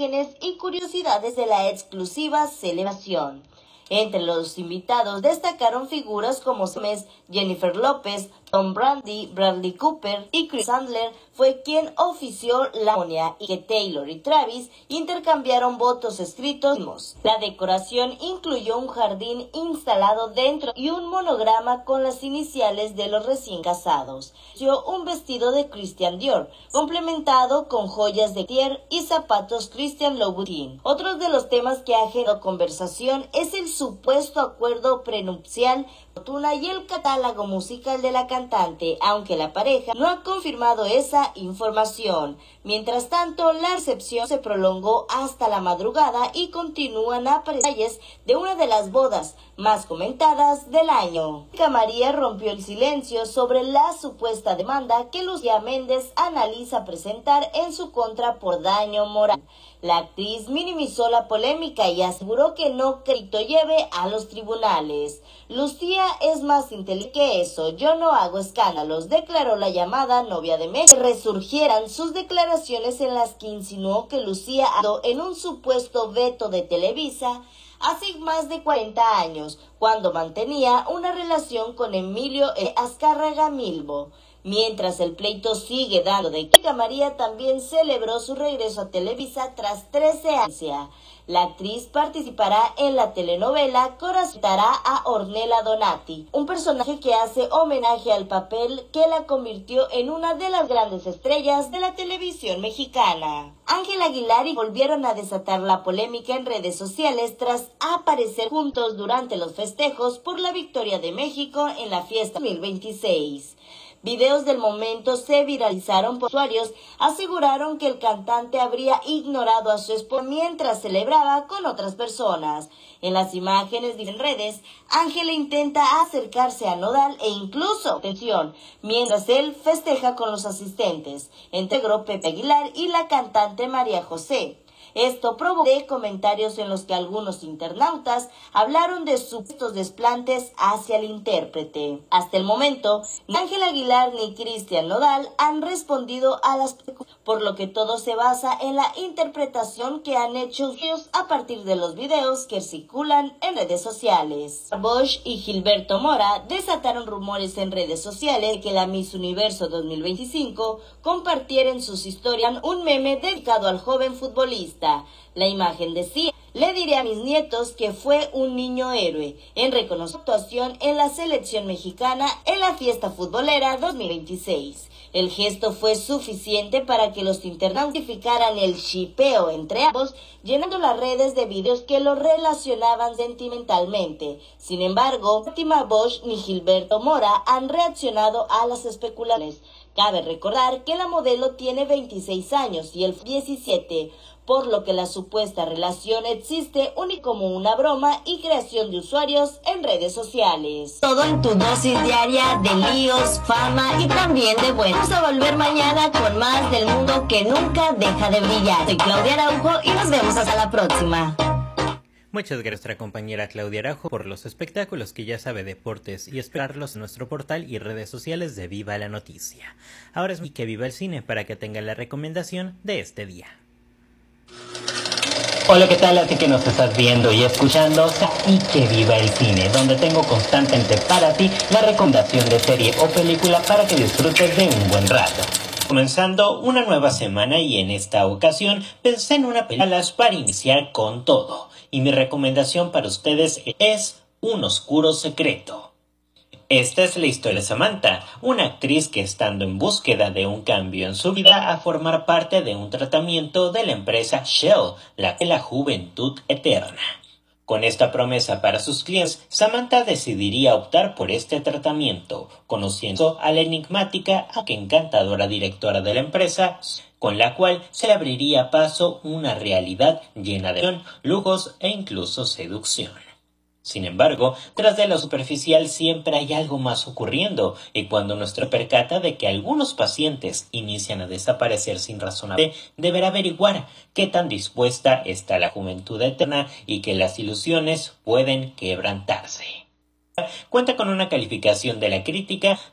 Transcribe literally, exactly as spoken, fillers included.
imágenes y curiosidades de la exclusiva celebración. Entre los invitados destacaron figuras como Jennifer López, Tom Brady, Bradley Cooper y Chris Sandler fue quien ofició la ceremonia y que Taylor y Travis intercambiaron votos escritos. La decoración incluyó un jardín instalado dentro y un monograma con las iniciales de los recién casados. Dio un vestido de Christian Dior, complementado con joyas de Cartier y zapatos Christian Louboutin. Otro de los temas que ha generado conversación es el supuesto acuerdo prenupcial fortuna y el catálogo musical de la cantante, aunque la pareja no ha confirmado esa información. Mientras tanto, la recepción se prolongó hasta la madrugada y continúan a aparecer detalles de una de las bodas más comentadas del año. María rompió el silencio sobre la supuesta demanda que Lucía Méndez analiza presentar en su contra por daño moral. La actriz minimizó la polémica y aseguró que no crédito lleve a los tribunales. Lucía es más inteligente que eso, yo no hago escándalos, declaró la llamada novia de México. Que resurgieran sus declaraciones en las que insinuó que Lucía actuó en un supuesto veto de Televisa hace más de cuarenta años, cuando mantenía una relación con Emilio Azcárraga Milbo. Mientras el pleito sigue dando de qué, María también celebró su regreso a Televisa tras trece años. La actriz participará en la telenovela Corazonará a Ornella Donati, un personaje que hace homenaje al papel que la convirtió en una de las grandes estrellas de la televisión mexicana. Ángel Aguilar y volvieron a desatar la polémica en redes sociales tras aparecer juntos durante los festejos por la victoria de México en la fiesta dos mil veintiséis. Videos del momento se viralizaron por usuarios, aseguraron que el cantante habría ignorado a su esposa mientras celebraba con otras personas. En las imágenes en redes, Ángela intenta acercarse a Nodal e incluso, atención, mientras él festeja con los asistentes, integró Pepe Aguilar y la cantante María José. Esto provocó comentarios en los que algunos internautas hablaron de supuestos desplantes hacia el intérprete. Hasta el momento, ni Ángel Aguilar ni Cristian Nodal han respondido a las preguntas, por lo que todo se basa en la interpretación que han hecho ellos a partir de los videos que circulan en redes sociales. Bosch y Gilberto Mora desataron rumores en redes sociales de que la Miss Universo dos mil veinticinco compartiera en sus historias un meme dedicado al joven futbolista. La imagen decía: le diré a mis nietos que fue un niño héroe, en reconocimiento a su actuación en la selección mexicana en la fiesta futbolera dos mil veintiséis. El gesto fue suficiente para que los internautas identificaran el shipeo entre ambos, llenando las redes de videos que los relacionaban sentimentalmente. Sin embargo, ni Fátima Bosch ni Gilberto Mora han reaccionado a las especulaciones. Cabe recordar que la modelo tiene veintiséis años y él diecisiete, por lo que la supuesta relación existe única como una broma y creación de usuarios en redes sociales. Todo en tu dosis diaria de líos, fama y también de buenos. Vamos a volver mañana con más del mundo que nunca deja de brillar. Soy Claudia Araujo y nos vemos hasta la próxima. Muchas gracias a nuestra compañera Claudia Araujo por los espectáculos que ya sabe, deportes, y esperarlos en nuestro portal y redes sociales de Viva la Noticia. Ahora es que viva el cine para que tenga la recomendación de este día. Hola, ¿qué tal? A ti que nos estás viendo y escuchando, y que viva el cine, donde tengo constantemente para ti la recomendación de serie o película para que disfrutes de un buen rato. Comenzando una nueva semana y en esta ocasión pensé en una película para iniciar con todo. Y mi recomendación para ustedes es Un oscuro secreto. Esta es la historia de Samantha, una actriz que estando en búsqueda de un cambio en su vida a formar parte de un tratamiento de la empresa Shell, la de la juventud eterna. Con esta promesa para sus clientes, Samantha decidiría optar por este tratamiento, conociendo a la enigmática aunque encantadora directora de la empresa, con la cual se le abriría paso una realidad llena de lujos e incluso seducción. Sin embargo, tras de lo superficial siempre hay algo más ocurriendo, y cuando nuestro percata de que algunos pacientes inician a desaparecer sin razón, deberá averiguar qué tan dispuesta está la juventud eterna y que las ilusiones pueden quebrantarse. Cuenta con una calificación de la crítica